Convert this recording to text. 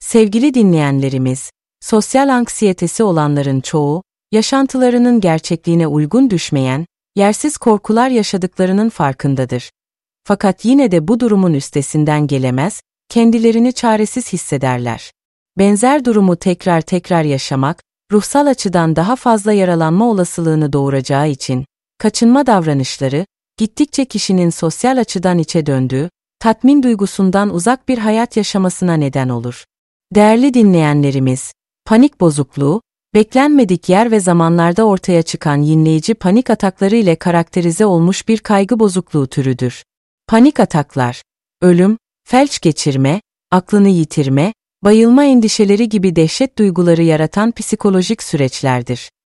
Sevgili dinleyenlerimiz, sosyal anksiyetesi olanların çoğu, yaşantılarının gerçekliğine uygun düşmeyen, yersiz korkular yaşadıklarının farkındadır. Fakat yine de bu durumun üstesinden gelemez, kendilerini çaresiz hissederler. Benzer durumu tekrar yaşamak, ruhsal açıdan daha fazla yaralanma olasılığını doğuracağı için, kaçınma davranışları, gittikçe kişinin sosyal açıdan içe döndüğü, tatmin duygusundan uzak bir hayat yaşamasına neden olur. Değerli dinleyenlerimiz, panik bozukluğu, beklenmedik yer ve zamanlarda ortaya çıkan yinleyici panik atakları ile karakterize olmuş bir kaygı bozukluğu türüdür. Panik ataklar, ölüm, felç geçirme, aklını yitirme, bayılma endişeleri gibi dehşet duyguları yaratan psikolojik süreçlerdir.